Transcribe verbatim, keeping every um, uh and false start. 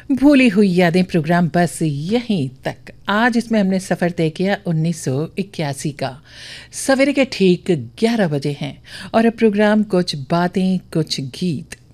भूली हुई यादें प्रोग्राम बस यहीं तक। आज इसमें हमने सफ़र तय किया उन्नीस सौ इक्यासी का। सवेरे के ठीक ग्यारह बजे हैं और अब प्रोग्राम कुछ बातें कुछ गीत